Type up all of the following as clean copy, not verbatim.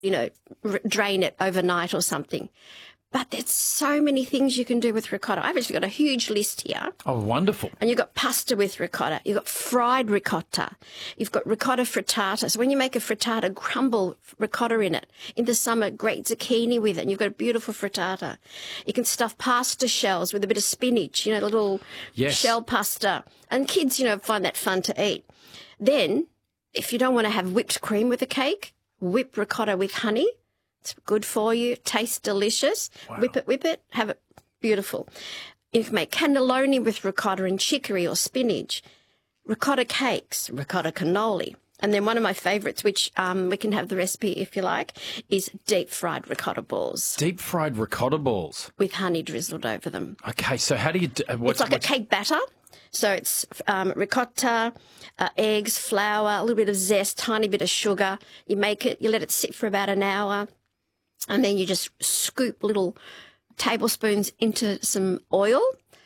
drain it overnight or something. But there's so many things you can do with ricotta. I've actually got a huge list here. Oh, wonderful. And you've got pasta with ricotta. You've got fried ricotta. You've got ricotta frittata. So when you make a frittata, crumble ricotta in it. In the summer, grate zucchini with it, and you've got a beautiful frittata. You can stuff pasta shells with a bit of spinach, little shell pasta. And kids, find that fun to eat. Then, if you don't want to have whipped cream with a cake, whip ricotta with honey. It's good for you. Tastes delicious. Wow. Whip it. Have it beautiful. You can make cannelloni with ricotta and chicory or spinach. Ricotta cakes, ricotta cannoli. And then one of my favourites, which we can have the recipe if you like, is deep-fried ricotta balls. Deep-fried ricotta balls? With honey drizzled over them. Okay, so how do you do... It's like a cake batter. So it's ricotta, eggs, flour, a little bit of zest, tiny bit of sugar. You make it, you let it sit for about an hour. And then you just scoop little tablespoons into some oil,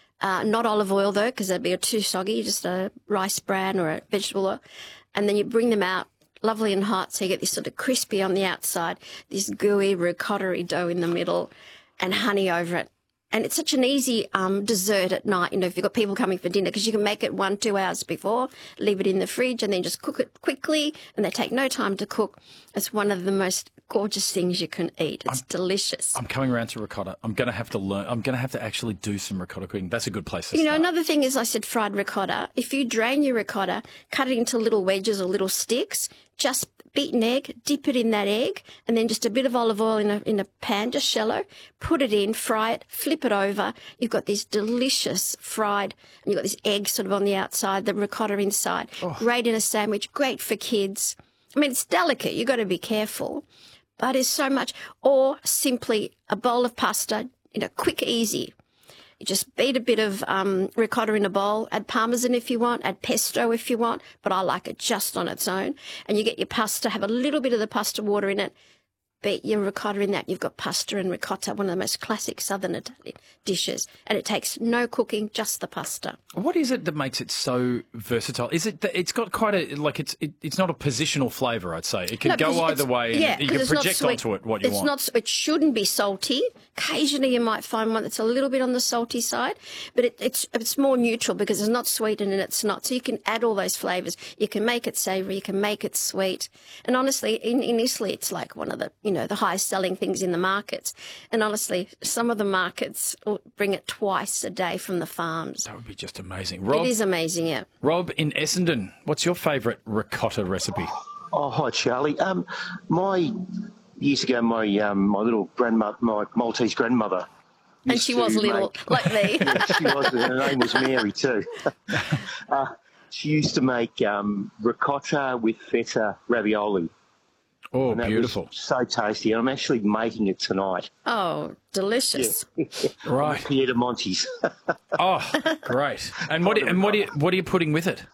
not olive oil though, because that'd be too soggy, just a rice bran or a vegetable oil. And then you bring them out lovely and hot, so you get this sort of crispy on the outside, this gooey ricotta-y dough in the middle, and honey over it. And it's such an easy dessert at night, if you've got people coming for dinner, because you can make it 1-2 hours before, leave it in the fridge, and then just cook it quickly, and they take no time to cook. It's one of the most gorgeous things you can eat. It's delicious. I'm coming around to ricotta. I'm going to have to learn. I'm going to have to actually do some ricotta cooking. That's a good place to start. Another thing is I said fried ricotta. If you drain your ricotta, cut it into little wedges or little sticks, just beat an egg, dip it in that egg, and then just a bit of olive oil in a pan, just shallow, put it in, fry it, flip it over. You've got this delicious fried, and you've got this egg sort of on the outside, the ricotta inside. Oh. Great in a sandwich, great for kids. I mean, it's delicate. You've got to be careful, but it's so much. Or simply a bowl of pasta, quick, easy. You just beat a bit of ricotta in a bowl, add parmesan if you want, add pesto if you want, but I like it just on its own. And you get your pasta, have a little bit of the pasta water in it, beat your ricotta in that. You've got pasta and ricotta, one of the most classic southern Italian dishes. And it takes no cooking, just the pasta. What is it that makes it so versatile? Is it that it's got quite a, it's not a positional flavour, I'd say. It can go either way. Yeah, you can project onto it what you want. It shouldn't be salty. Occasionally you might find one that's a little bit on the salty side, but it's more neutral because it's not sweetened and it's not. So you can add all those flavours. You can make it savoury, you can make it sweet. And honestly, in Italy, it's like one of the, the highest selling things in the markets. And honestly, some of the markets bring it twice a day from the farms. That would be just amazing. Rob, it is amazing, yeah. Rob in Essendon, what's your favourite ricotta recipe? Oh, hi, Charlie. Years ago, my little grandmother, my Maltese grandmother, and she was little, like me. Yeah, she was. Her name was Mary too. She used to make ricotta with feta ravioli. Oh, and that beautiful! Was so tasty. I'm actually making it tonight. Oh, delicious! Yeah. Right, Piemonte's. Oh, great! And what are you putting with it?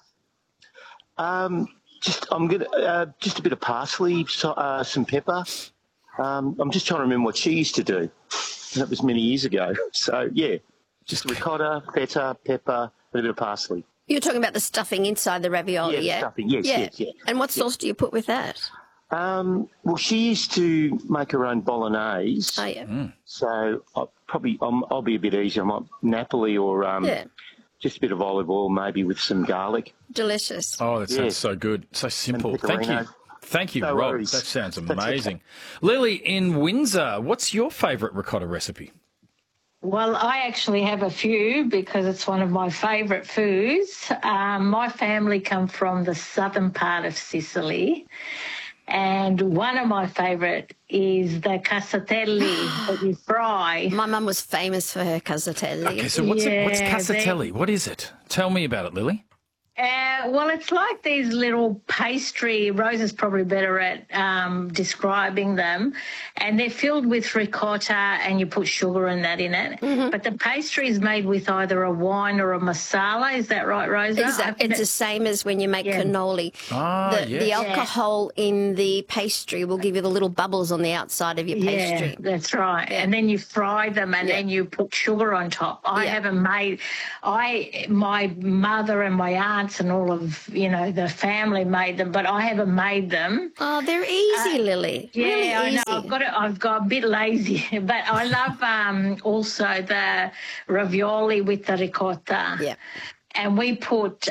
Just a bit of parsley, some pepper. I'm just trying to remember what she used to do. That was many years ago. So yeah, just ricotta, feta, pepper, and a bit of parsley. You're talking about the stuffing inside the ravioli, yeah? Stuffing, yes. And what sauce do you put with that? Well, she used to make her own bolognese. Oh yeah. Mm. So I'll be a bit easier. I might Napoli or just a bit of olive oil, maybe with some garlic. Delicious. Oh, that sounds so good. So simple. Thank you, no Rob. worries. That sounds amazing. Okay. Lily in Windsor, what's your favourite ricotta recipe? Well, I actually have a few because it's one of my favourite foods. My family come from the southern part of Sicily, and one of my favourite is the casatelli that you fry. My mum was famous for her casatelli. Okay, so what's casatelli? What is it? Tell me about it, Lily. Well, it's like these little pastry. Rose is probably better at describing them. And they're filled with ricotta and you put sugar and that in it. Mm-hmm. But the pastry is made with either a wine or a masala. Is that right, Rosa? Exactly. It's the same as when you make cannoli. The alcohol in the pastry will give you the little bubbles on the outside of your pastry. Yeah, that's right. Yeah. And then you fry them and then you put sugar on top. I haven't made... My mother and my aunt aunts and all of, the family made them, but I haven't made them. Oh, they're easy, Lily. Yeah, really I easy. know. I've got a bit lazy, but I love also the ravioli with the ricotta. Yeah. And we put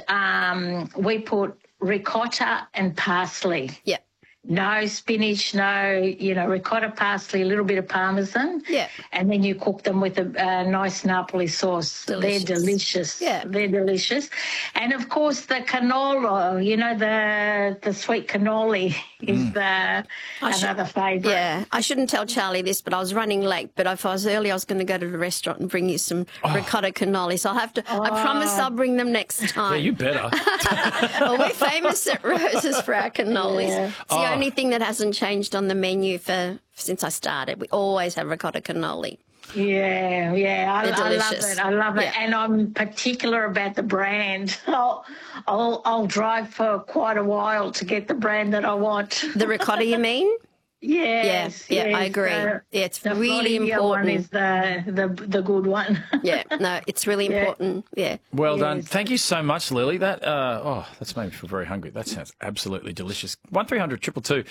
ricotta and parsley. Yeah. No spinach, no, ricotta, parsley, a little bit of parmesan. Yeah. And then you cook them with a nice Napoli sauce. Delicious. They're delicious. Yeah. They're delicious. And, of course, the canola, the sweet cannoli is another favourite. Yeah. I shouldn't tell Charlie this, but I was running late. But if I was early, I was going to go to the restaurant and bring you some ricotta cannoli. So I'll have to, I promise I'll bring them next time. Yeah, you better. Well, we're famous at Rose's for our cannolis. Yeah. It's the only thing that hasn't changed on the menu since I started. We always have ricotta cannoli. Yeah, I love delicious. it. I love it, Yeah. and I'm particular about the brand. I'll drive for quite a while to get the brand that I want. The ricotta, you mean? Yes, Yeah, yes, I agree. It's the really Bolivia important. one is the good one. Yeah, no, it's really important. Yeah. Well done. Thank you so much, Lily. That's made me feel very hungry. That sounds absolutely delicious. 1300 222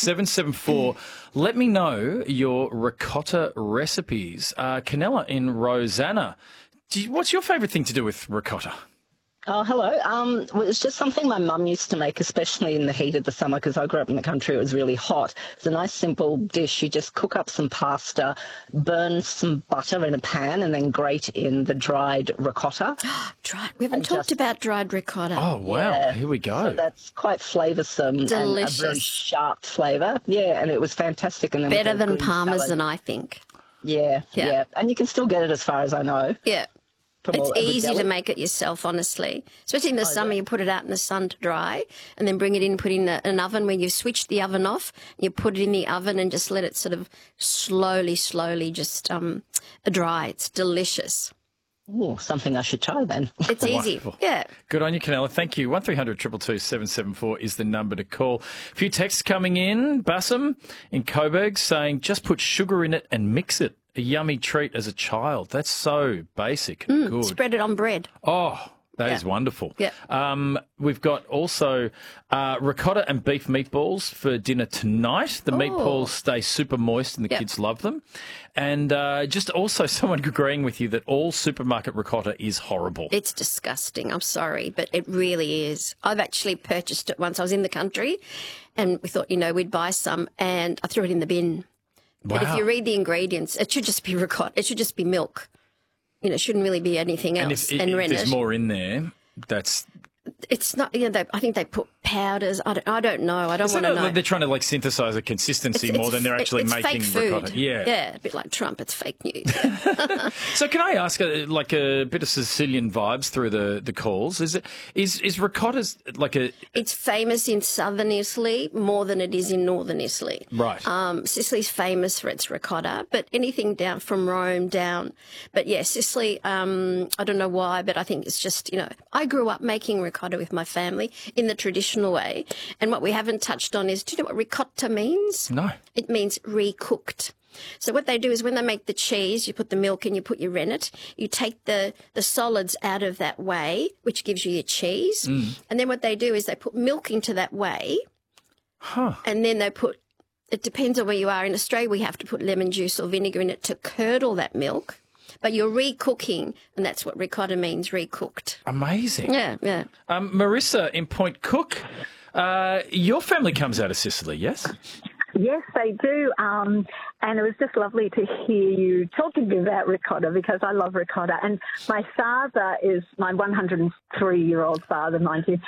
774. Let me know your ricotta recipes. Canella in Rosanna. What's your favourite thing to do with ricotta? Oh, hello. Well, it's just something my mum used to make, especially in the heat of the summer, because I grew up in the country. It was really hot. It's a nice, simple dish. You just cook up some pasta, burn some butter in a pan, and then grate in the dried ricotta. Dried. We haven't talked about dried ricotta. Oh, wow. Yeah. Here we go. So that's quite flavoursome. Delicious. And a very sharp flavour. Yeah, and it was fantastic. And then Better with the than green parmesan, salad. I think. Yeah. And you can still get it as far as I know. Yeah. from It's all over easy to deli. make it yourself, honestly. Especially in the summer, you put it out in the sun to dry and then bring it in, put it in an oven where you've switched the oven off. You put it in the oven and just let it sort of slowly just dry. It's delicious. Ooh, something I should try then. It's easy. Wonderful. Yeah. Good on you, Canella. Thank you. 1300 222 774 is the number to call. A few texts coming in. Bassam in Coburg saying, just put sugar in it and mix it. A yummy treat as a child. That's so basic and good. Spread it on bread. Oh, that is wonderful. Yeah. We've got also ricotta and beef meatballs for dinner tonight. The meatballs stay super moist and the kids love them. And just also someone agreeing with you that all supermarket ricotta is horrible. It's disgusting. I'm sorry, but it really is. I've actually purchased it once. I was in the country and we thought, we'd buy some and I threw it in the bin. But if you read the ingredients, it should just be ricotta. It should just be milk. It shouldn't really be anything else. And if there's more in there, that's... It's not, I think they put powders. I don't know. I don't want to know. They're trying to synthesize a consistency more than they're actually it's making fake food. ricotta. Yeah, a bit like Trump. It's fake news. So can I ask, a bit of Sicilian vibes through the calls? Is ricotta It's famous in southern Italy more than it is in northern Italy. Right. Sicily's famous for its ricotta, but anything down from Rome down. But yeah, Sicily. I don't know why, but I think it's just I grew up making ricotta with my family in the traditional way. And what we haven't touched on is, do you know what ricotta means? No. It means recooked. So what they do is when they make the cheese, you put the milk in, you put your rennet, you take the solids out of that whey, which gives you your cheese. And then what they do is they put milk into that whey. And then they put, it depends on where you are. In Australia, we have to put lemon juice or vinegar in it to curdle that milk. But you're recooking, and that's what ricotta means, recooked. Amazing. Yeah. Marissa in Point Cook, your family comes out of Sicily, yes? Yes, they do. And it was just lovely to hear you talking about ricotta because I love ricotta. And my father is my 103-year-old father, mind you.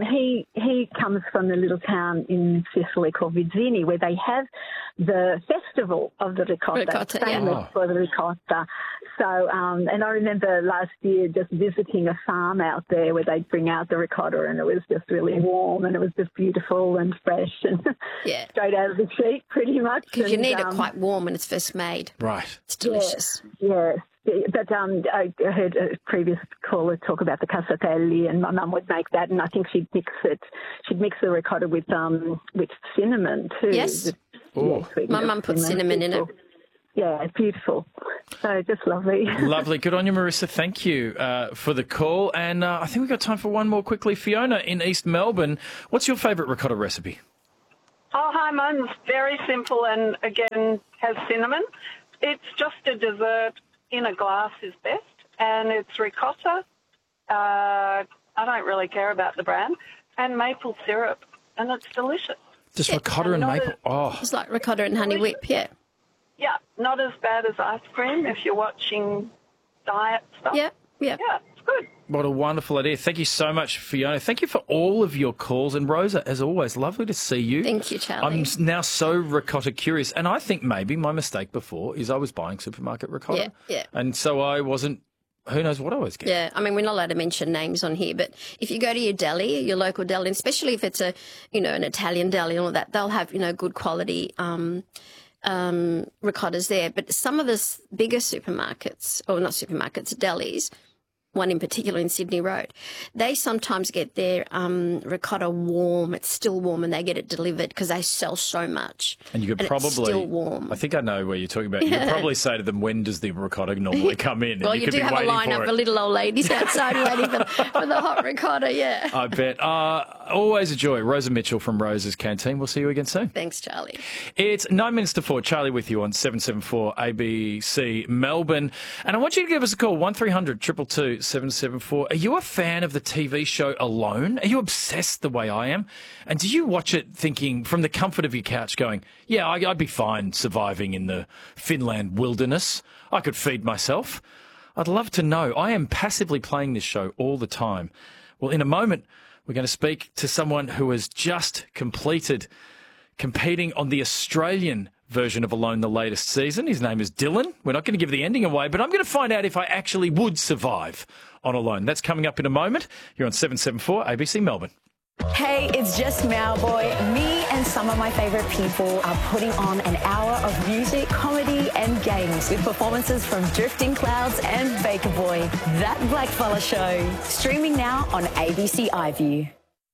He comes from the little town in Sicily called Vizzini, where they have the festival of the ricotta, famous for the ricotta. So, and I remember last year just visiting a farm out there where they'd bring out the ricotta, and it was just really warm, and it was just beautiful and fresh and straight out of the sheet, pretty much. Because you need it quite warm when it's first made. Right. It's delicious. Yes. But I heard a previous caller talk about the cassatelli, and my mum would make that, and I think she'd mix it. She'd mix the ricotta with cinnamon too. Yes. My mum put cinnamon in it. Yeah, beautiful. So just lovely. Lovely. Good on you, Marissa. Thank you for the call. And I think we've got time for one more quickly. Fiona in East Melbourne, what's your favourite ricotta recipe? Oh, hi, mine's very simple and, again, has cinnamon. It's just a dessert in a glass is best, and it's ricotta. I don't really care about the brand, and maple syrup, and it's delicious. Just ricotta and maple? It's like ricotta and honey whip, yeah. Yeah, not as bad as ice cream if you're watching diet stuff. Yeah. Yeah, it's good. What a wonderful idea. Thank you so much, Fiona. Thank you for all of your calls. And Rosa, as always, lovely to see you. Thank you, Charlie. I'm now so ricotta curious. And I think maybe my mistake before is I was buying supermarket ricotta. Yeah. And so I wasn't, who knows what I was getting. Yeah, I mean, we're not allowed to mention names on here, but if you go to your deli, your local deli, especially if it's an Italian deli and all that, they'll have, good quality ricottas there. But some of the bigger supermarkets, or not supermarkets, delis, one in particular in Sydney Road, they sometimes get their ricotta warm. It's still warm, and they get it delivered because they sell so much. And you could probably, it's still warm. I think I know where you're talking about. You could probably say to them, when does the ricotta normally come in? Well, and you could do be have a waiting line for of it. little old ladies outside waiting for the hot ricotta, yeah. I bet. Always a joy. Rosa Mitchell from Rosa's Canteen. We'll see you again soon. Thanks, Charlie. It's 9 minutes to 4. Charlie with you on 774 ABC Melbourne. And I want you to give us a call, 1300 222 774. Are you a fan of the TV show Alone? Are you obsessed the way I am? And do you watch it thinking from the comfort of your couch going, yeah, I'd be fine surviving in the Finland wilderness. I could feed myself. I'd love to know. I am passively playing this show all the time. Well, in a moment, we're going to speak to someone who has just completed competing on the Australian version of Alone, the latest season. His name is Dylan. We're not going to give the ending away, but I'm going to find out if I actually would survive on Alone. That's coming up in a moment. You're on 774 ABC Melbourne. Hey, it's just Malboy. Me and some of my favourite people are putting on an hour of music, comedy and games with performances from Drifting Clouds and Baker Boy. That Blackfella Show. Streaming now on ABC iView.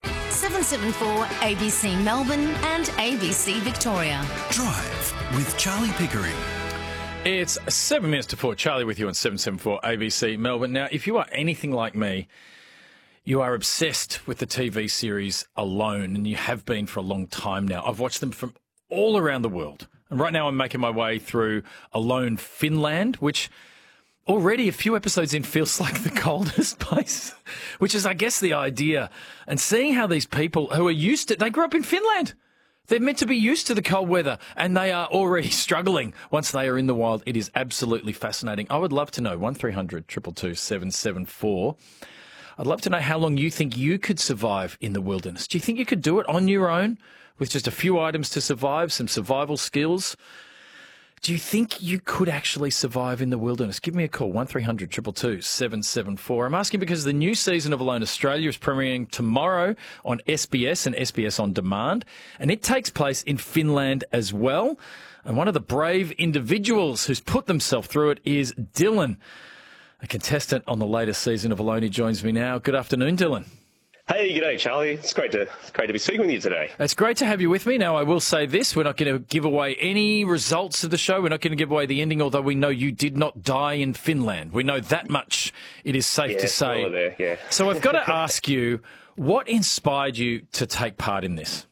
774 ABC Melbourne and ABC Victoria. Drive with Charlie Pickering. It's 7 minutes to 4. Charlie with you on 774 ABC Melbourne. Now, if you are anything like me, you are obsessed with the TV series Alone, and you have been for a long time now. I've watched them from all around the world. And right now I'm making my way through Alone Finland, which already a few episodes in feels like the coldest place, which is, I guess, the idea. And seeing how these people who are used to, they grew up in Finland. They're meant to be used to the cold weather, and they are already struggling once they are in the wild. It is absolutely fascinating. I would love to know, 1300 222 774. I'd love to know how long you think you could survive in the wilderness. Do you think you could do it on your own with just a few items to survive, some survival skills? Do you think you could actually survive in the wilderness? Give me a call, 1300 222 774. I'm asking because the new season of Alone Australia is premiering tomorrow on SBS and SBS On Demand, and it takes place in Finland as well. And one of the brave individuals who's put themselves through it is Dylan, a contestant on the latest season of Alone. He joins me now. Good afternoon, Dylan. Hey, g'day, Charlie. It's great to be speaking with you today. It's great to have you with me. Now, I will say this. We're not going to give away any results of the show. We're not going to give away the ending, although we know you did not die in Finland. We know that much, it is safe to say. There, yeah. So I've got to ask you, what inspired you to take part in this?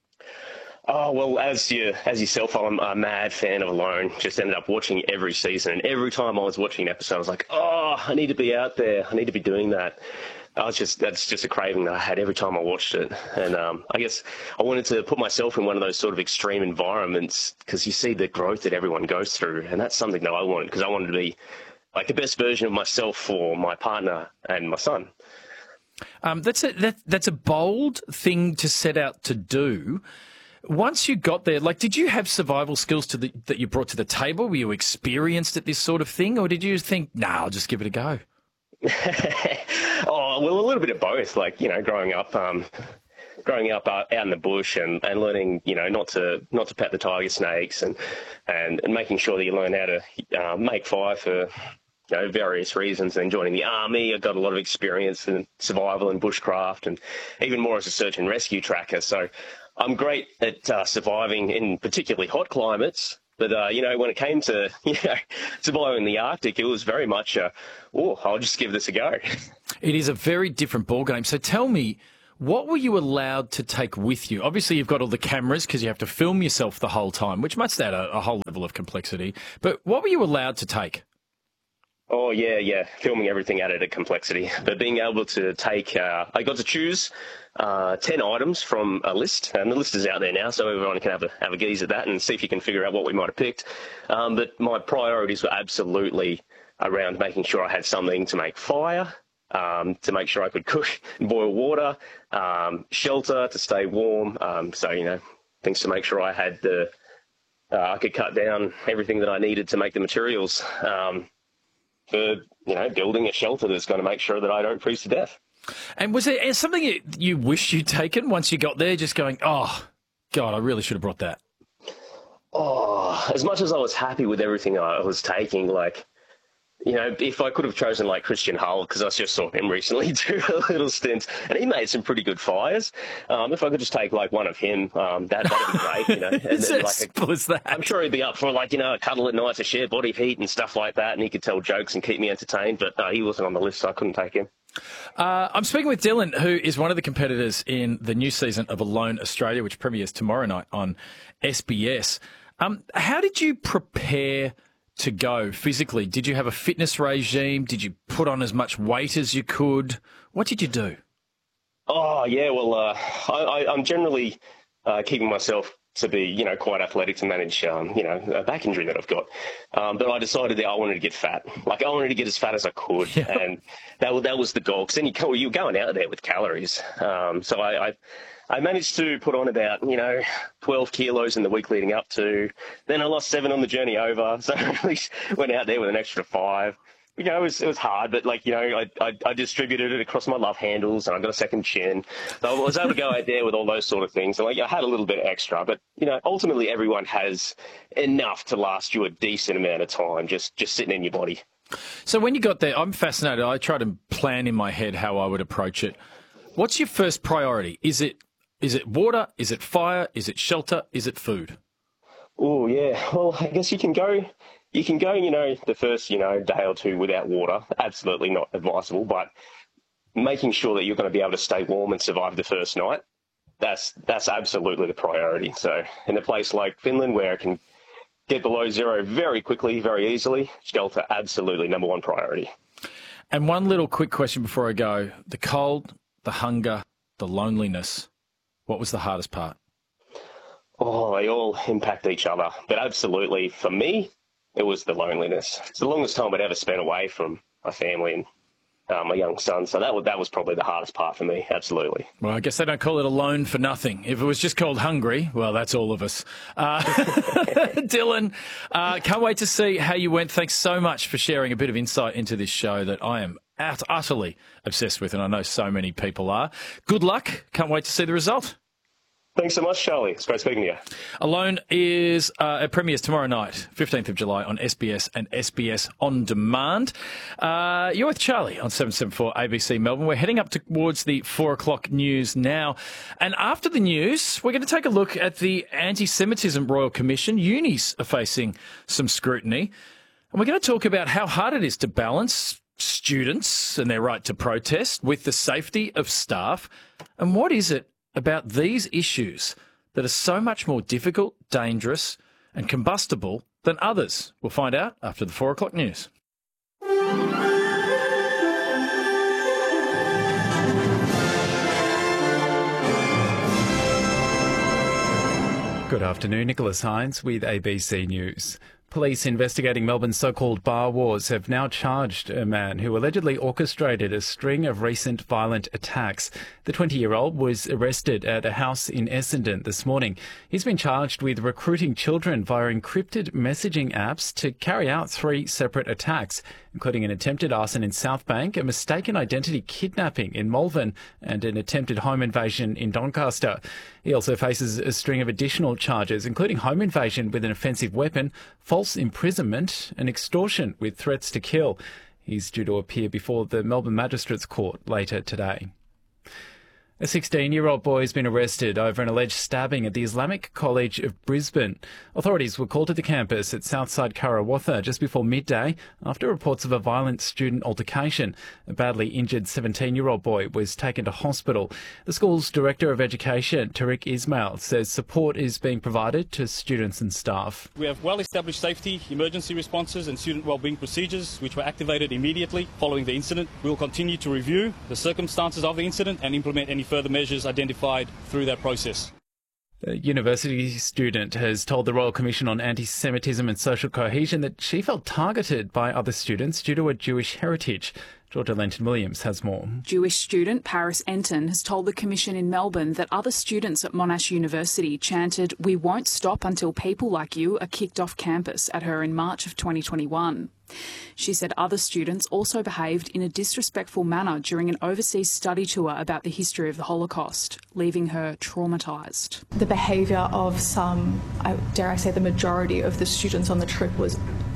Oh, well, as yourself, I'm a mad fan of Alone. Just ended up watching every season. And every time I was watching an episode, I was like, oh, I need to be out there. I need to be doing that. That's just a craving that I had every time I watched it. And I guess I wanted to put myself in one of those sort of extreme environments because you see the growth that everyone goes through. And that's something that I wanted because I wanted to be like the best version of myself for my partner and my son. That's a bold thing to set out to do. Once you got there, like, did you have survival skills that you brought to the table? Were you experienced at this sort of thing? Or did you think, nah, I'll just give it a go? Oh, well, a little bit of both. Like, growing up out in the bush and learning, not to pet the tiger snakes and making sure that you learn how to make fire for various reasons. And joining the army, I got a lot of experience in survival and bushcraft, and even more as a search and rescue tracker. So I'm great at surviving in particularly hot climates. But, when it came to, surviving the Arctic, it was very much, I'll just give this a go. It is a very different ballgame. So tell me, what were you allowed to take with you? Obviously, you've got all the cameras because you have to film yourself the whole time, which must add a whole level of complexity. But what were you allowed to take? Oh, yeah. Filming everything added a complexity. But being able to take, I got to choose 10 items from a list, and the list is out there now, so everyone can have a gaze at that and see if you can figure out what we might have picked. But my priorities were absolutely around making sure I had something to make fire, to make sure I could cook and boil water, shelter to stay warm. Things to make sure I had I could cut down everything that I needed to make the materials for, building a shelter that's going to make sure that I don't freeze to death. And was there something you wish you'd taken once you got there, just going, oh, God, I really should have brought that? Oh, as much as I was happy with everything I was taking, if I could have chosen Christian Hull, because I just saw him recently do a little stint, and he made some pretty good fires. If I could just take one of him, that'd be great. It's as simple as that. I'm sure he'd be up for a cuddle at night to share body heat and stuff like that, and he could tell jokes and keep me entertained. But he wasn't on the list, so I couldn't take him. I'm speaking with Dylan, who is one of the competitors in the new season of Alone Australia, which premieres tomorrow night on SBS. How did you prepare to go physically? Did you have a fitness regime? Did you put on as much weight as you could? What did you do? Oh, yeah, well, I'm generally keeping myself to be, quite athletic to manage, a back injury that I've got. But I decided that I wanted to get fat. I wanted to get as fat as I could. Yeah. And that was the goal. Because then you're going out there with calories. So I managed to put on about, 12 kilos in the week leading up to. Then I lost 7 on the journey over. So I at least went out there with an extra 5. It was hard, but I distributed it across my love handles, and I got a second chin. So I was able to go out there with all those sort of things. And I had a little bit extra, but ultimately everyone has enough to last you a decent amount of time, just sitting in your body. So when you got there, I'm fascinated. I try to plan in my head how I would approach it. What's your first priority? Is it water? Is it fire? Is it shelter? Is it food? Oh yeah. Well, I guess you can go, the first, day or two without water. Absolutely not advisable, but making sure that you're going to be able to stay warm and survive the first night, that's absolutely the priority. So in a place like Finland, where it can get below zero very quickly, very easily, shelter, absolutely number one priority. And one little quick question before I go. The cold, the hunger, the loneliness, what was the hardest part? Oh, they all impact each other. But absolutely, for me, it was the loneliness. It's the longest time I'd ever spent away from my family and my young son. So that was probably the hardest part for me, absolutely. Well, I guess they don't call it alone for nothing. If it was just called hungry, well, that's all of us. Dylan, can't wait to see how you went. Thanks so much for sharing a bit of insight into this show that I am utterly obsessed with, and I know so many people are. Good luck. Can't wait to see the result. Thanks so much, Charlie. It's great speaking to you. Alone is premieres tomorrow night, 15th of July on SBS and SBS On Demand. You're with Charlie on 774 ABC Melbourne. We're heading up towards the 4 o'clock news now. And after the news, we're going to take a look at the Anti-Semitism Royal Commission. Unis are facing some scrutiny. And we're going to talk about how hard it is to balance students and their right to protest with the safety of staff. And what is it about these issues that are so much more difficult, dangerous and combustible than others? We'll find out after the 4 o'clock news. Good afternoon, Nicholas Hines with ABC News. Police investigating Melbourne's so-called bar wars have now charged a man who allegedly orchestrated a string of recent violent attacks. The 20-year-old was arrested at a house in Essendon this morning. He's been charged with recruiting children via encrypted messaging apps to carry out 3 separate attacks, including an attempted arson in Southbank, a mistaken identity kidnapping in Malvern, and an attempted home invasion in Doncaster. He also faces a string of additional charges, including home invasion with an offensive weapon, false imprisonment and extortion with threats to kill. He's due to appear before the Melbourne Magistrates Court later today. A 16-year-old boy has been arrested over an alleged stabbing at the Islamic College of Brisbane. Authorities were called to the campus at Southside Karawatha just before midday after reports of a violent student altercation. A badly injured 17-year-old boy was taken to hospital. The school's Director of Education, Tariq Ismail, says support is being provided to students and staff. We have well-established safety, emergency responses and student wellbeing procedures which were activated immediately following the incident. We will continue to review the circumstances of the incident and implement any further measures identified through that process. A university student has told the Royal Commission on Anti-Semitism and Social Cohesion that she felt targeted by other students due to her Jewish heritage. Georgia Lenton-Williams has more. Jewish student Paris Enton has told the Commission in Melbourne that other students at Monash University chanted, "We won't stop until people like you are kicked off campus" at her in March of 2021. She said other students also behaved in a disrespectful manner during an overseas study tour about the history of the Holocaust, leaving her traumatised. The behaviour of some, dare I say the majority of the students on the trip was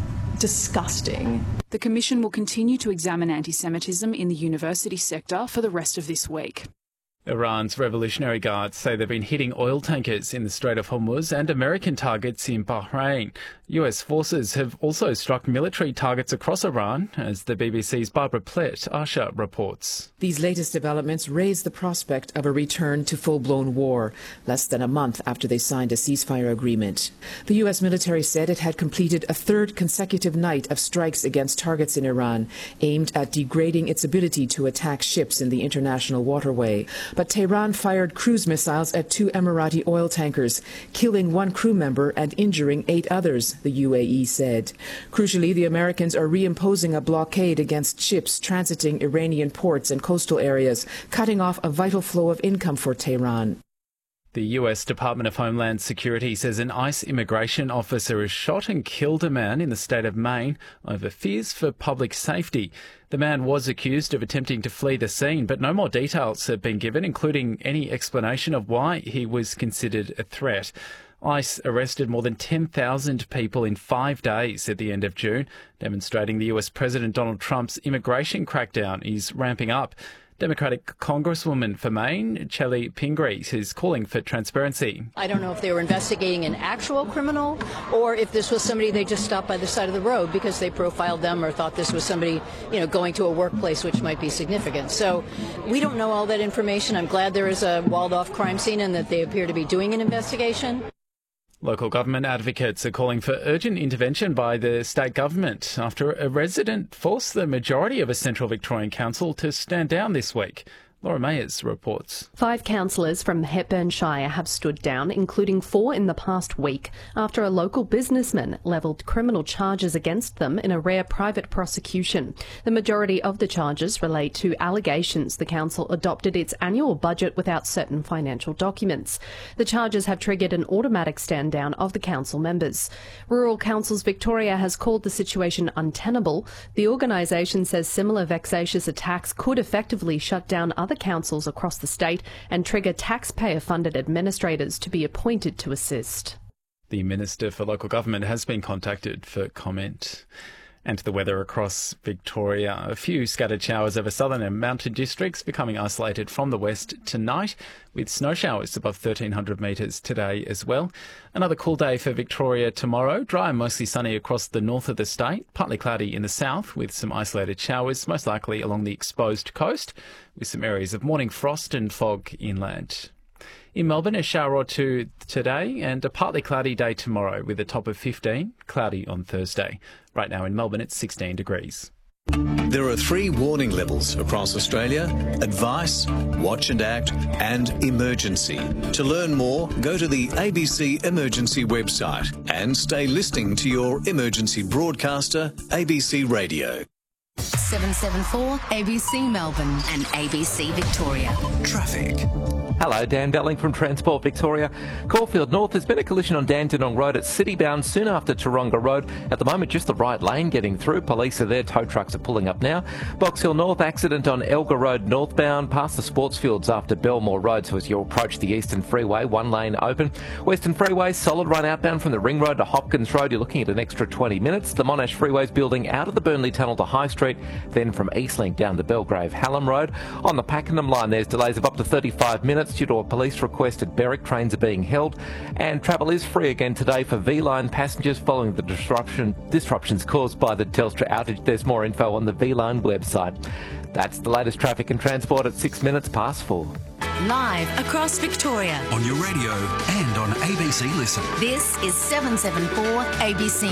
disgusting. The Commission will continue to examine anti-Semitism in the university sector for the rest of this week. Iran's Revolutionary Guards say they've been hitting oil tankers in the Strait of Hormuz and American targets in Bahrain. US forces have also struck military targets across Iran, as the BBC's Barbara Plett-Asher reports. These latest developments raise the prospect of a return to full-blown war, less than a month after they signed a ceasefire agreement. The US military said it had completed a third consecutive night of strikes against targets in Iran, aimed at degrading its ability to attack ships in the international waterway. But Tehran fired cruise missiles at 2 Emirati oil tankers, killing 1 crew member and injuring 8 others, the UAE said. Crucially, the Americans are reimposing a blockade against ships transiting Iranian ports and coastal areas, cutting off a vital flow of income for Tehran. The US Department of Homeland Security says an ICE immigration officer has shot and killed a man in the state of Maine over fears for public safety. The man was accused of attempting to flee the scene, but no more details have been given, including any explanation of why he was considered a threat. ICE arrested more than 10,000 people in 5 days at the end of June, demonstrating the US President Donald Trump's immigration crackdown is ramping up. Democratic Congresswoman for Maine, Chellie Pingree, is calling for transparency. I don't know if they were investigating an actual criminal or if this was somebody they just stopped by the side of the road because they profiled them or thought this was somebody, going to a workplace which might be significant. So we don't know all that information. I'm glad there is a walled-off crime scene and that they appear to be doing an investigation. Local government advocates are calling for urgent intervention by the state government after a resident forced the majority of a Central Victorian council to stand down this week. Laura Mayers reports. 5 councillors from Hepburn Shire have stood down, including 4 in the past week, after a local businessman levelled criminal charges against them in a rare private prosecution. The majority of the charges relate to allegations the council adopted its annual budget without certain financial documents. The charges have triggered an automatic stand down of the council members. Rural Councils Victoria has called the situation untenable. The organisation says similar vexatious attacks could effectively shut down other councils across the state and trigger taxpayer-funded administrators to be appointed to assist. The Minister for Local Government has been contacted for comment. And to the weather across Victoria. A few scattered showers over southern and mountain districts becoming isolated from the west tonight, with snow showers above 1,300 metres today as well. Another cool day for Victoria tomorrow. Dry and mostly sunny across the north of the state. Partly cloudy in the south with some isolated showers, most likely along the exposed coast, with some areas of morning frost and fog inland. In Melbourne, a shower or two today and a partly cloudy day tomorrow with a top of 15, cloudy on Thursday. Right now in Melbourne, it's 16 degrees. There are 3 warning levels across Australia: advice, watch and act, and emergency. To learn more, go to the ABC Emergency website and stay listening to your emergency broadcaster, ABC Radio. 774 ABC Melbourne and ABC Victoria. Traffic. Hello, Dan Belling from Transport Victoria. Caulfield North, there's been a collision on Dandenong Road at City Bound soon after Taronga Road. At the moment, just the right lane getting through. Police are there, tow trucks are pulling up now. Box Hill North, accident on Elgar Road northbound, past the sports fields after Belmore Road. So as you approach the Eastern Freeway, one lane open. Western Freeway, solid run outbound from the Ring Road to Hopkins Road. You're looking at an extra 20 minutes. The Monash Freeway's building out of the Burnley Tunnel to High Street, then from Eastlink down to Belgrave Hallam Road. On the Pakenham line, there's delays of up to 35 minutes due to a police request at Berwick. Trains are being held, and travel is free again today for V-Line passengers following the disruptions caused by the Telstra outage. There's more info on the V-Line website. That's the latest traffic and transport at 6 minutes past 4. Live across Victoria. On your radio and on ABC Listen. This is 774 ABC